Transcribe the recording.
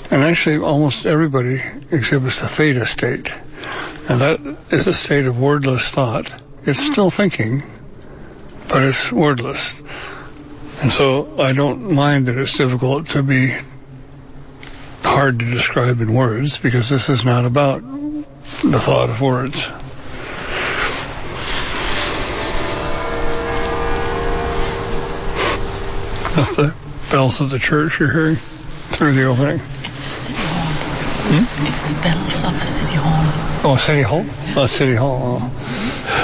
And actually, almost everybody exhibits a theta state. And that is a state of wordless thought. It's still thinking, but it's wordless. And so I don't mind that it's difficult to be hard to describe in words, because this is not about the thought of words. That's the bells of the church you're hearing through the opening. It's the city hall. It's the bells of the city hall. Oh, city hall? Oh, city hall. Oh.